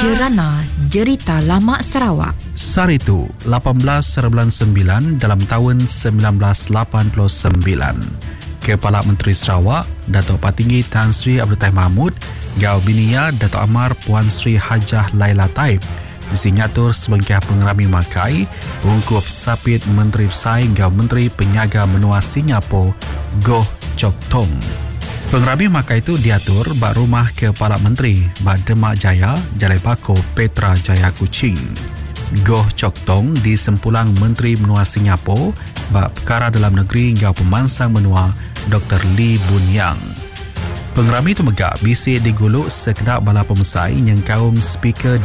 Derana Jerita Lama Sarawak. Saritu 18/9 dalam tahun 1989. Kepala Menteri Sarawak Datuk Patinggi Tan Sri Abdul Taib Mahmud Gau Binia Datuk Amar Puan Sri Hajah Laila Taib disinyatur sebengkah pengerami makai ungkup sapit Menteri Pesaing Gau Menteri Penyaga Menua Singapura Goh Chok Tong. Pengerami makai itu diatur bak rumah Kepala Menteri bak Demak Jaya, Jalai Bako, Petra Jaya Kuching. Goh Chok Tong di sempulang Menteri Menua Singapura bak perkara dalam negeri Gau Pemansang Menua Dr. Lee Boon Yang. Pengerami itu megak bisik diguluk sekedap bala pemesai yang kaum speaker